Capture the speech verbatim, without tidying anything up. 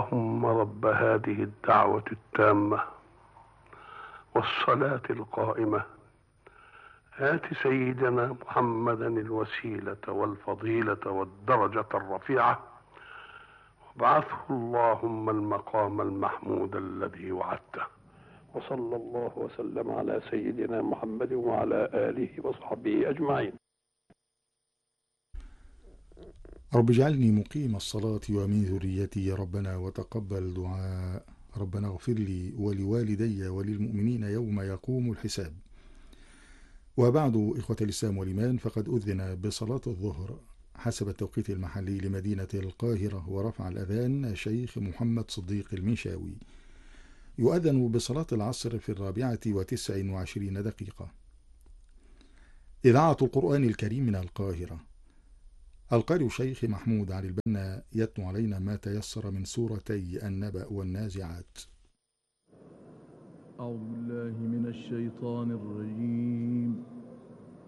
اللهم رب هذه الدعوة التامة والصلاة القائمة آت سيدنا محمدا الوسيلة والفضيلة والدرجة الرفيعة وابعثه اللهم المقام المحمود الذي وعدته. وصلى الله وسلم على سيدنا محمد وعلى آله وصحبه أجمعين. رب اجعلني مقيم الصلاة ومن ذريتي يا ربنا وتقبل دعاء. ربنا اغفر لي ولوالدي وللمؤمنين يوم يقوم الحساب. وبعد، إخوة الإسلام والإيمان، فقد أذن بصلاة الظهر حسب التوقيت المحلي لمدينة القاهرة، ورفع الأذان شيخ محمد صديق المنشاوي. يؤذن بصلاة العصر في الرابعة وتسع وعشرين دقيقة. إذاعة القرآن الكريم من القاهرة. القارئ شيخ محمود علي البنا يتلو علينا ما تيسر من سورتي النبأ والنازعات. أعوذ بالله من الشيطان الرجيم.